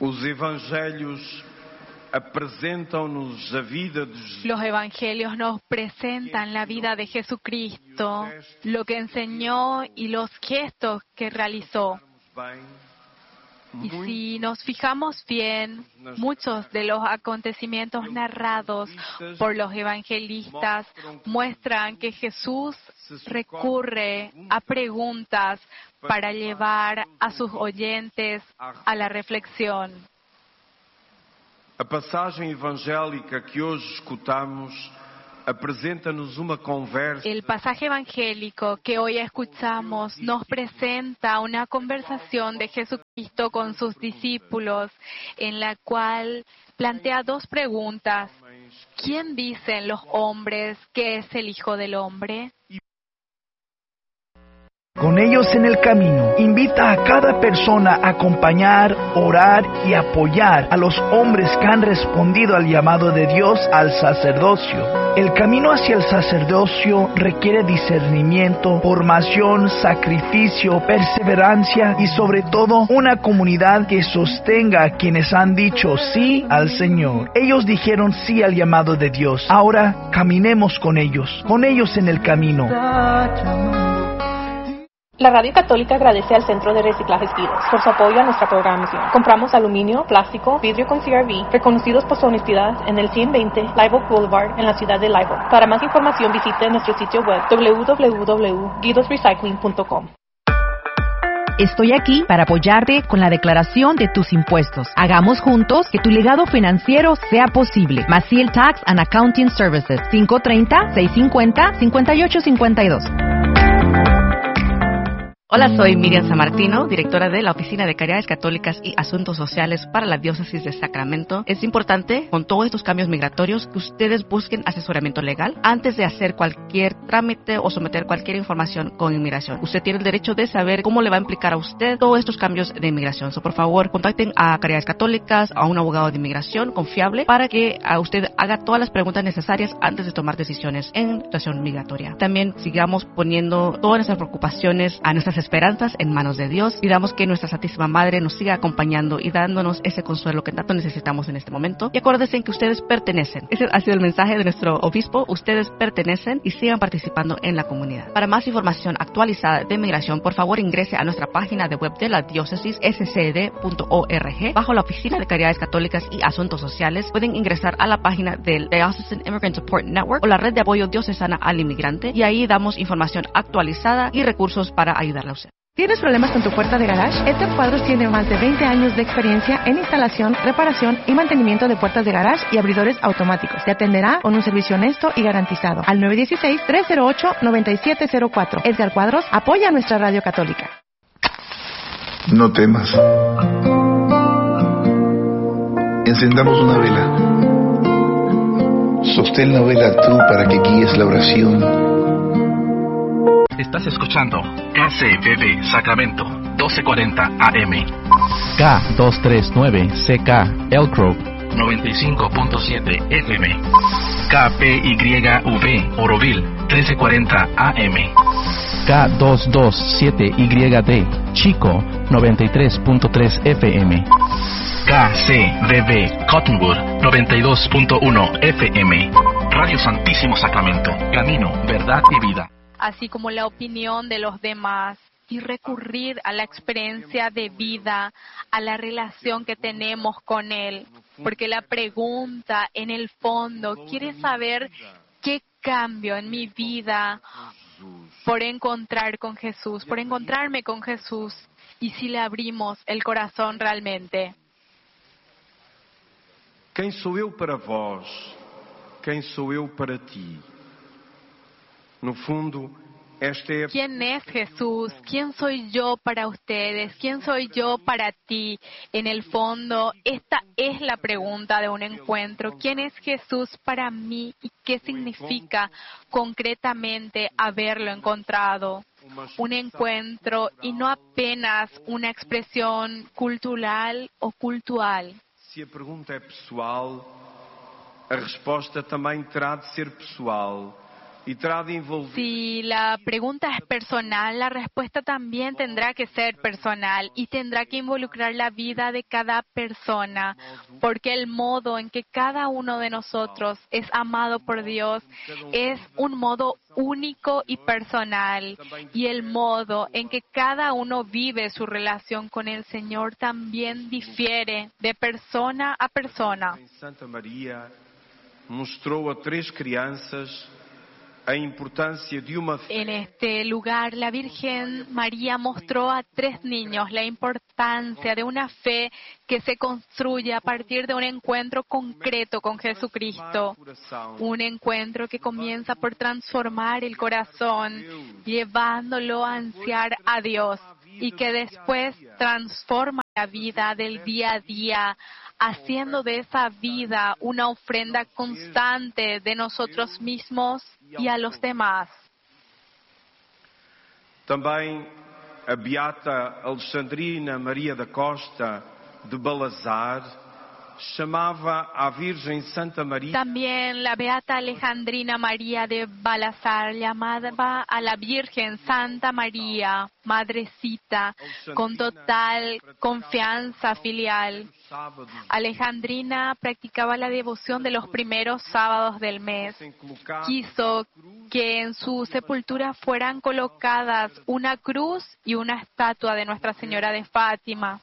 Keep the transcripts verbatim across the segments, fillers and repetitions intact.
Os evangelhos apresentam-nos a vida de Los evangelios nos presentan la vida de Jesucristo, lo que enseñó y los gestos que realizó. Y si nos fijamos bien, muchos de los acontecimientos narrados por los evangelistas muestran que Jesús recurre a preguntas para llevar a sus oyentes a la reflexión. A passagem evangélica que hoje escutamos apresenta-nos uma conversa. El pasaje evangélico que hoy escuchamos nos presenta una conversación de Jesucristo con sus discípulos, en la cual plantea dos preguntas. ¿Quién dicen los hombres que es el Hijo del Hombre? Con ellos en el camino, invita a cada persona a acompañar, orar y apoyar a los hombres que han respondido al llamado de Dios al sacerdocio. El camino hacia el sacerdocio requiere discernimiento, formación, sacrificio, perseverancia y sobre todo una comunidad que sostenga a quienes han dicho sí al Señor. Ellos dijeron sí al llamado de Dios. Ahora caminemos con ellos, con ellos en el camino. La Radio Católica agradece al Centro de Reciclajes Vidos por su apoyo a nuestra programación. Compramos aluminio, plástico, vidrio con C R V, reconocidos por su honestidad, en el ciento veinte Live Oak Boulevard, en la ciudad de Live Oak. Para más información visite nuestro sitio web doble u doble u doble u punto guidos recycling punto com. Estoy aquí para apoyarte con la declaración de tus impuestos. Hagamos juntos que tu legado financiero sea posible. Maciel Tax and Accounting Services, cinco treinta, seiscientos cincuenta, cincuenta y ocho cincuenta y dos. Hola, soy Miriam Sammartino, directora de la Oficina de Caridades Católicas y Asuntos Sociales para la Diócesis de Sacramento. Es importante, con todos estos cambios migratorios, que ustedes busquen asesoramiento legal antes de hacer cualquier trámite o someter cualquier información con inmigración. Usted tiene el derecho de saber cómo le va a implicar a usted todos estos cambios de inmigración. So, por favor, contacten a Caridades Católicas, a un abogado de inmigración confiable, para que a usted haga todas las preguntas necesarias antes de tomar decisiones en situación migratoria. También sigamos poniendo todas nuestras preocupaciones, a nuestras esperanzas en manos de Dios. Pidamos que nuestra Santísima Madre nos siga acompañando y dándonos ese consuelo que tanto necesitamos en este momento. Y acuérdense que ustedes pertenecen. Ese ha sido el mensaje de nuestro obispo. Ustedes pertenecen y sigan participando en la comunidad. Para más información actualizada de migración, por favor ingrese a nuestra página de web de la diócesis, s c d punto org. Bajo la Oficina de Caridades Católicas y Asuntos Sociales, pueden ingresar a la página del Diocesan Immigrant Support Network o la red de apoyo diocesana al inmigrante, y ahí damos información actualizada y recursos para ayudarle a usted. ¿Tienes problemas con tu puerta de garage? Edgar Cuadros tiene más de veinte años de experiencia en instalación, reparación y mantenimiento de puertas de garage y abridores automáticos. Te atenderá con un servicio honesto y garantizado. Al nueve uno seis, tres cero ocho, nueve siete cero cuatro. Edgar Cuadros apoya a nuestra radio católica. No temas. Encendamos una vela. Sostén la vela tú para que guíes la oración. Estás escuchando K C B B Sacramento, doce cuarenta A M. K doscientos treinta y nueve C K Elk Grove, noventa y cinco punto siete F M. K P Y V Oroville, trece cuarenta A M. K doscientos veintisiete Y D Chico, noventa y tres punto tres F M. K C B B Cottonwood, noventa y dos punto uno F M. Radio Santísimo Sacramento, camino, verdad y vida. Así como la opinión de los demás, y recurrir a la experiencia de vida, a la relación que tenemos con Él. Porque la pregunta, en el fondo, quiere saber qué cambio en mi vida por encontrar con Jesús, por encontrarme con Jesús, y si le abrimos el corazón realmente. Quem sou eu para vós? Quem sou eu para ti? No fundo, este... ¿Quién es Jesús? ¿Quién soy yo para ustedes? ¿Quién soy yo para ti? En el fondo, esta es la pregunta de un encuentro. ¿Quién es Jesús para mí? ¿Y qué significa concretamente haberlo encontrado? Un encuentro y no apenas una expresión cultural o cultural. Se a pergunta é pessoal, a resposta também terá de ser pessoal. Si la pregunta es personal, la respuesta también tendrá que ser personal y tendrá que involucrar la vida de cada persona, porque el modo en que cada uno de nosotros es amado por Dios es un modo único y personal, y el modo en que cada uno vive su relación con el Señor también difiere de persona a persona. Santa Maria mostrou a três crianças a importancia de una fe. En este lugar, la Virgen María mostró a tres niños la importancia de una fe que se construye a partir de un encuentro concreto con Jesucristo. Un encuentro que comienza por transformar el corazón, llevándolo a ansiar a Dios, y que después transforma la vida del día a día, haciendo de esa vida una ofrenda constante de nosotros mismos y a los demás. Também a beata Alexandrina Maria da Costa de Balazar chamava a Virgem Santa Maria. También la beata Alejandrina María de Balazar llamaba a la Virgen Santa María, Madrecita, con total confianza filial. Alejandrina practicaba la devoción de los primeros sábados del mes. Quiso que en su sepultura fueran colocadas una cruz y una estatua de Nuestra Señora de Fátima.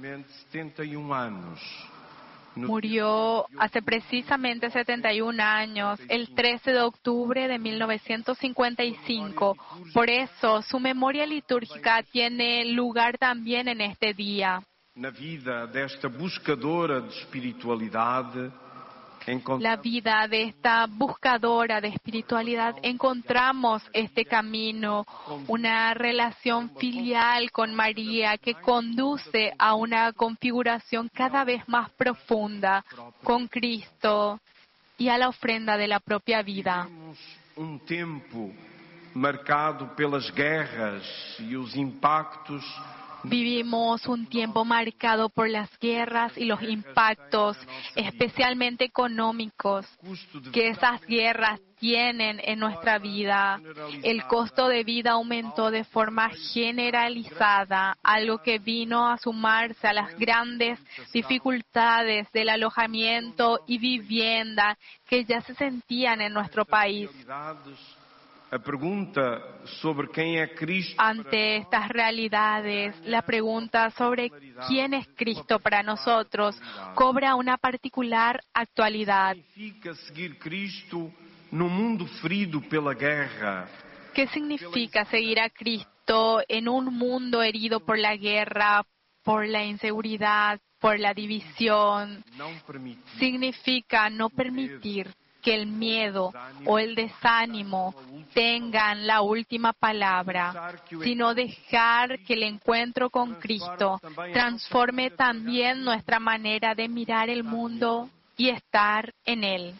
Murió hace precisamente setenta y un años, el trece de octubre de mil novecientos cincuenta y cinco. Por eso, su memoria litúrgica tiene lugar también en este día. Na vida desta buscadora de espiritualidade, la vida de esta buscadora de espiritualidad, encontramos este camino, una relación filial con María que conduce a una configuración cada vez más profunda con Cristo y a la ofrenda de la propia vida. Um tempo marcado pelas guerras e os impactos. Vivimos un tiempo marcado por las guerras y los impactos, especialmente económicos, que esas guerras tienen en nuestra vida. El costo de vida aumentó de forma generalizada, algo que vino a sumarse a las grandes dificultades del alojamiento y vivienda que ya se sentían en nuestro país. A pregunta sobre quién es Cristo. Ante estas realidades, la pregunta sobre quién es Cristo para nosotros cobra una particular actualidad. Significa seguir Cristo no mundo ferido pela guerra. ¿Qué significa seguir a Cristo en un mundo herido por la guerra, por la inseguridad, por la división? Significa no permitir que el miedo o el desánimo tengan la última palabra, sino dejar que el encuentro con Cristo transforme también nuestra manera de mirar el mundo y estar en Él.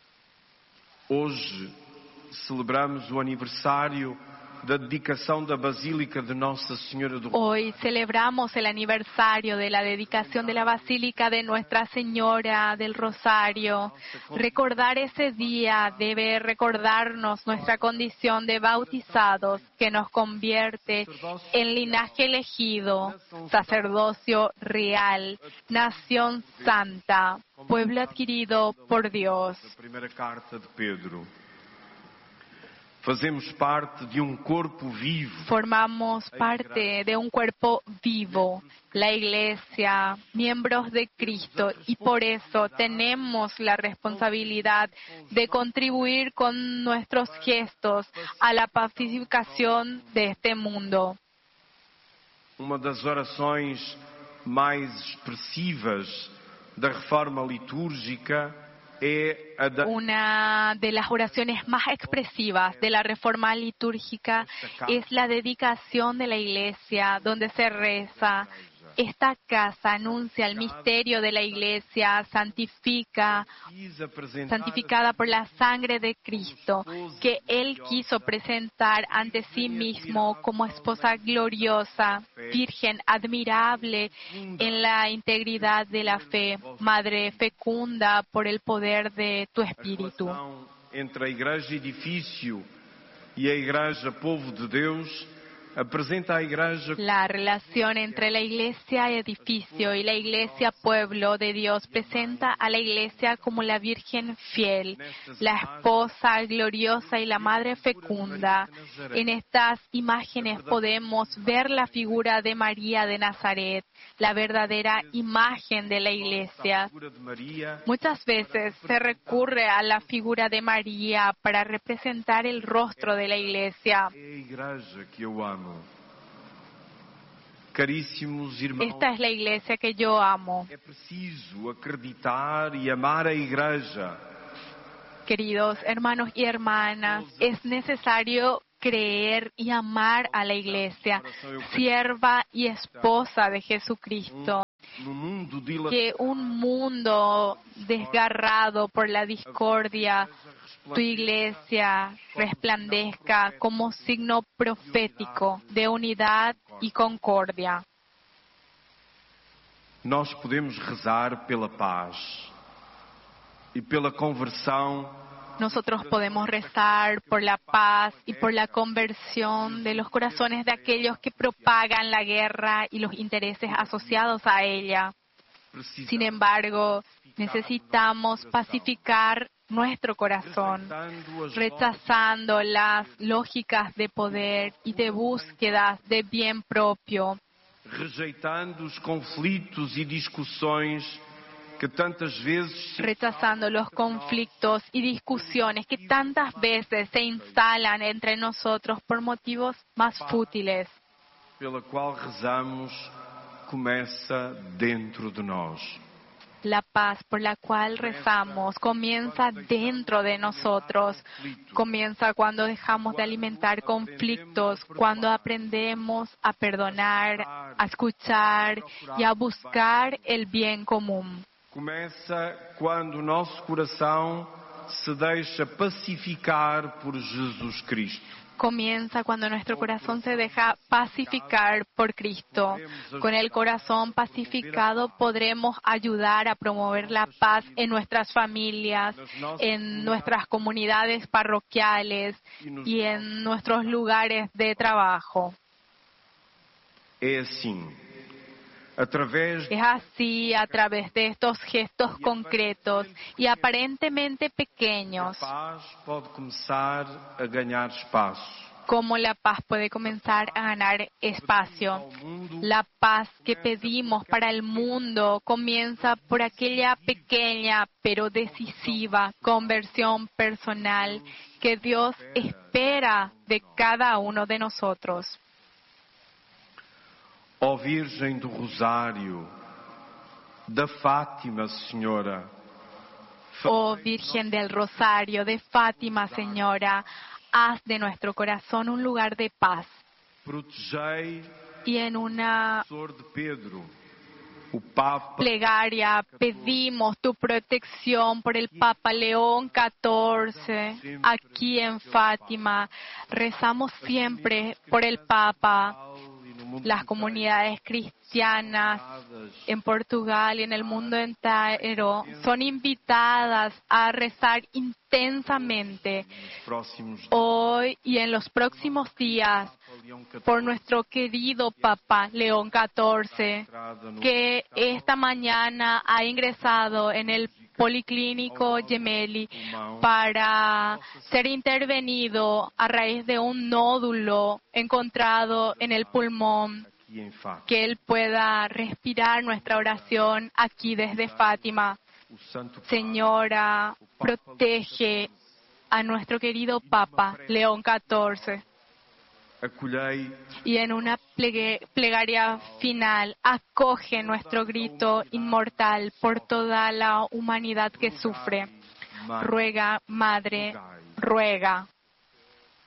Hoje celebramos o aniversário da dedicação da Basílica de Nossa Senhora do Hoy celebramos el aniversario de la dedicación de la Basílica de Nuestra Señora del Rosario. Recordar ese día debe recordarnos nuestra condición de bautizados, que nos convierte en linaje elegido, sacerdocio real, nación santa, pueblo adquirido por Dios. La primera carta de Pedro. Fazemos parte de un cuerpo vivo. Formamos parte de un cuerpo vivo, la Iglesia, miembros de Cristo, y por eso tenemos la responsabilidad de contribuir con nuestros gestos a la pacificación de este mundo. Uma das orações mais expressivas da reforma litúrgica Una de las oraciones más expresivas de la reforma litúrgica es la dedicación de la Iglesia, donde se reza: esta casa anuncia el misterio de la Iglesia, santifica, santificada por la sangre de Cristo, que Él quiso presentar ante sí mismo como esposa gloriosa, virgen admirable en la integridad de la fe, madre fecunda por el poder de tu Espíritu. Entre a igreja edifício E a Igreja, povo de Deus, apresenta a Igreja. La relación entre la iglesia edificio y la iglesia pueblo de Dios presenta a la iglesia como la Virgen fiel, la esposa gloriosa y la madre fecunda. En estas imágenes podemos ver la figura de María de Nazaret, la verdadera imagen de la iglesia. Muchas veces se recurre a la figura de María para representar el rostro de la iglesia. Caríssimos irmãos, esta es la iglesia que yo amo. É preciso acreditar e amar a Igreja. Queridos hermanos y hermanas, es necesario creer y amar a la iglesia, sierva y esposa de Jesucristo. Que un mundo desgarrado por la discordia, tu iglesia resplandezca como signo profético de unidad y concordia. Nós podemos rezar pela paz e pela conversão. Nosotros podemos rezar por la paz y por la conversión de los corazones de aquellos que propagan la guerra y los intereses asociados a ella. Sin embargo, necesitamos pacificar nuestro corazón, rechazando las lógicas de poder y de búsquedas de bien propio, rejeitando os conflitos e discussões que tantas vezes rechazando los conflictos y discusiones que tantas veces se instalan entre nosotros por motivos más fútiles. Pela qual rezamos começa dentro de nós. La paz por la cual rezamos comienza dentro de nosotros. Comienza cuando dejamos de alimentar conflictos, cuando aprendemos a perdonar, a escuchar y a buscar el bien común. Começa quando o nosso coração se deixa pacificar por Jesus Cristo. Comienza cuando nuestro corazón se deja pacificar por Cristo. Con el corazón pacificado podremos ayudar a promover la paz en nuestras familias, en nuestras comunidades parroquiales y en nuestros lugares de trabajo. É assim. Através Es así a través de estos gestos concretos y aparentemente pequeños, a paz pode começar a ganhar espaço. como la paz puede comenzar a ganar espacio. La paz que pedimos para el mundo comienza por aquella pequeña pero decisiva conversión personal que Dios espera de cada uno de nosotros. Ó Virgem do Rosário, da Fátima, Senhora. Oh Virgen del Rosario, de Fátima, Señora, haz de nuestro corazón un lugar de paz. Protegei Y en una o de Pedro, o Papa, plegaria pedimos tu protección por el Papa León catorce, aquí en Fátima. Rezamos siempre por el Papa. Las comunidades cristianas en Portugal y en el mundo entero son invitadas a rezar intensamente hoy y en los próximos días por nuestro querido Papa León catorce, que esta mañana ha ingresado en el Policlínico Gemelli para ser intervenido a raíz de un nódulo encontrado en el pulmón, que él pueda respirar nuestra oración aquí desde Fátima. Señora, protege a nuestro querido Papa León catorce. Y en una plegue, plegaria final, acoge nuestro grito inmortal por toda la humanidad que sufre. Ruega, Madre, ruega.